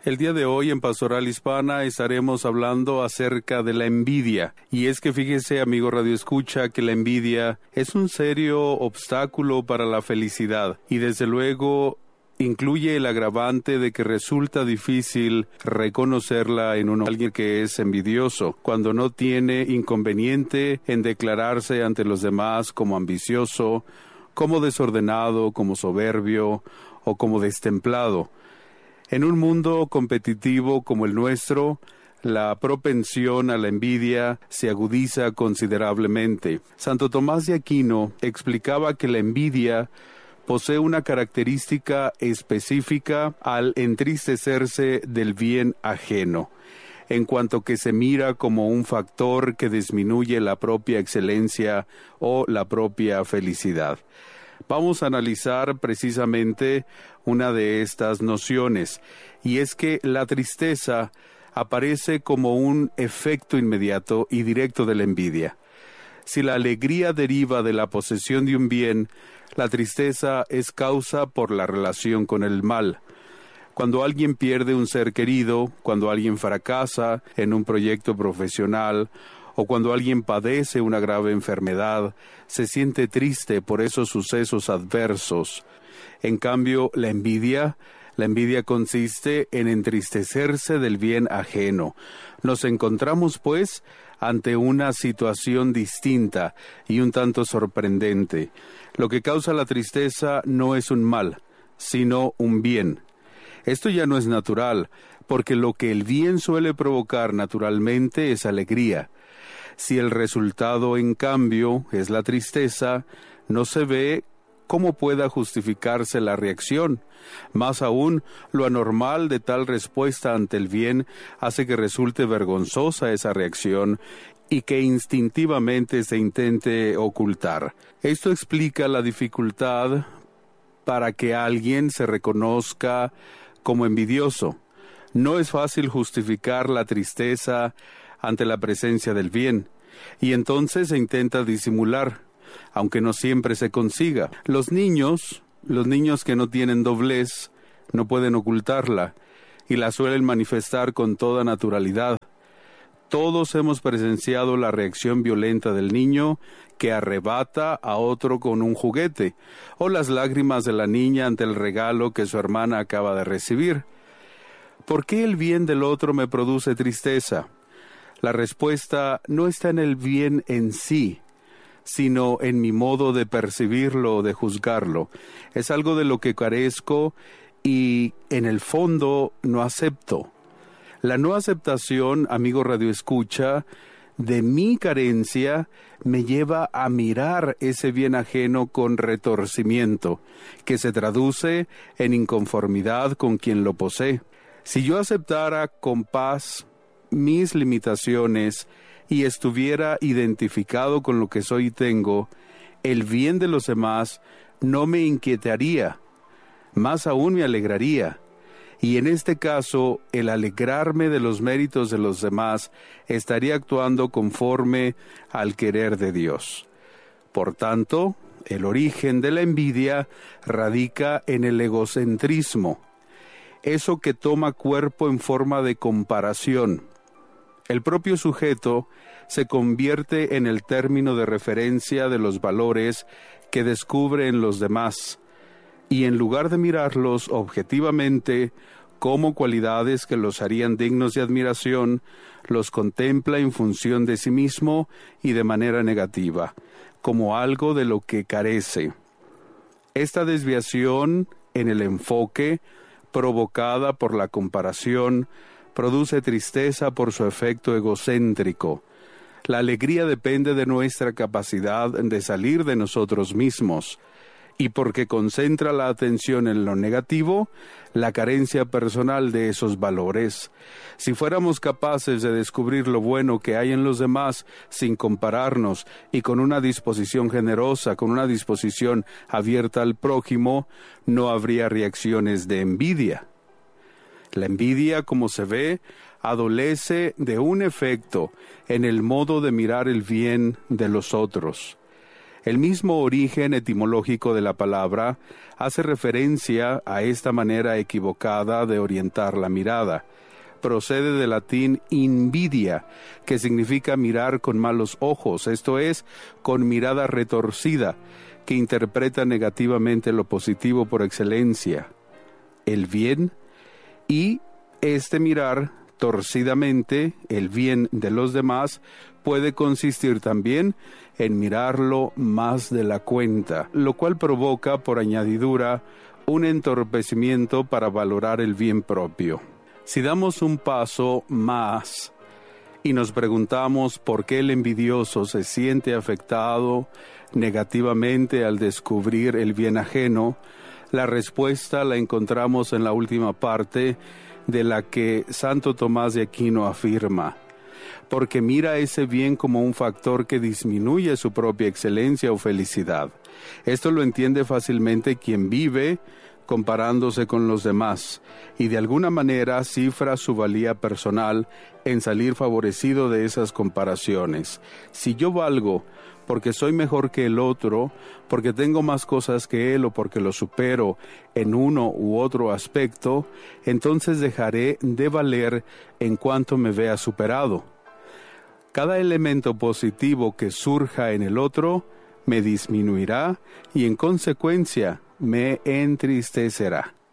El día de hoy en Pastoral Hispana estaremos hablando acerca de la envidia. Y es que fíjese, amigo Radio Escucha, que la envidia es un serio obstáculo para la felicidad. Y desde luego incluye el agravante de que resulta difícil reconocerla en alguien que es envidioso, cuando no tiene inconveniente en declararse ante los demás como ambicioso, como desordenado, como soberbio o como destemplado. En un mundo competitivo como el nuestro, la propensión a la envidia se agudiza considerablemente. Santo Tomás de Aquino explicaba que la envidia posee una característica específica al entristecerse del bien ajeno, en cuanto que se mira como un factor que disminuye la propia excelencia o la propia felicidad. Vamos a analizar precisamente una de estas nociones, y es que la tristeza aparece como un efecto inmediato y directo de la envidia. Si la alegría deriva de la posesión de un bien, la tristeza es causa por la relación con el mal. Cuando alguien pierde un ser querido, cuando alguien fracasa en un proyecto profesional, o cuando alguien padece una grave enfermedad, se siente triste por esos sucesos adversos. En cambio, la envidia consiste en entristecerse del bien ajeno. Nos encontramos, pues, ante una situación distinta y un tanto sorprendente. Lo que causa la tristeza no es un mal, sino un bien. Esto ya no es natural, porque lo que el bien suele provocar naturalmente es alegría. Si el resultado, en cambio, es la tristeza, no se ve cómo pueda justificarse la reacción. Más aún, lo anormal de tal respuesta ante el bien hace que resulte vergonzosa esa reacción y que instintivamente se intente ocultar. Esto explica la dificultad para que alguien se reconozca como envidioso. No es fácil justificar la tristeza ante la presencia del bien, y entonces se intenta disimular, aunque no siempre se consiga. Los niños que no tienen doblez, no pueden ocultarla, y la suelen manifestar con toda naturalidad. Todos hemos presenciado la reacción violenta del niño que arrebata a otro con un juguete, o las lágrimas de la niña ante el regalo que su hermana acaba de recibir. ¿Por qué el bien del otro me produce tristeza? La respuesta no está en el bien en sí, sino en mi modo de percibirlo o de juzgarlo. Es algo de lo que carezco y en el fondo no acepto. La no aceptación, amigo Radio Escucha, de mi carencia me lleva a mirar ese bien ajeno con retorcimiento, que se traduce en inconformidad con quien lo posee. Si yo aceptara con paz mis limitaciones y estuviera identificado con lo que soy y tengo, el bien de los demás no me inquietaría, más aún me alegraría. Y en este caso, el alegrarme de los méritos de los demás estaría actuando conforme al querer de Dios. Por tanto, el origen de la envidia radica en el egocentrismo, eso que toma cuerpo en forma de comparación. El propio sujeto se convierte en el término de referencia de los valores que descubre en los demás, y en lugar de mirarlos objetivamente como cualidades que los harían dignos de admiración, los contempla en función de sí mismo y de manera negativa, como algo de lo que carece. Esta desviación en el enfoque, provocada por la comparación, produce tristeza por su efecto egocéntrico. La alegría depende de nuestra capacidad de salir de nosotros mismos, y porque concentra la atención en lo negativo, la carencia personal de esos valores. Si fuéramos capaces de descubrir lo bueno que hay en los demás sin compararnos y con una disposición generosa, con una disposición abierta al prójimo, no habría reacciones de envidia. La envidia, como se ve, adolece de un efecto en el modo de mirar el bien de los otros. El mismo origen etimológico de la palabra hace referencia a esta manera equivocada de orientar la mirada. Procede del latín invidia, que significa mirar con malos ojos, esto es, con mirada retorcida, que interpreta negativamente lo positivo por excelencia, el bien, y este mirar torcidamente el bien de los demás puede consistir también en mirarlo más de la cuenta, lo cual provoca, por añadidura, un entorpecimiento para valorar el bien propio. Si damos un paso más y nos preguntamos por qué el envidioso se siente afectado negativamente al descubrir el bien ajeno, la respuesta la encontramos en la última parte de la que Santo Tomás de Aquino afirma, porque mira ese bien como un factor que disminuye su propia excelencia o felicidad. Esto lo entiende fácilmente quien vive comparándose con los demás, y de alguna manera cifra su valía personal en salir favorecido de esas comparaciones. Si yo valgo porque soy mejor que el otro, porque tengo más cosas que él o porque lo supero en uno u otro aspecto, entonces dejaré de valer en cuanto me vea superado. Cada elemento positivo que surja en el otro me disminuirá y en consecuencia me entristecerá.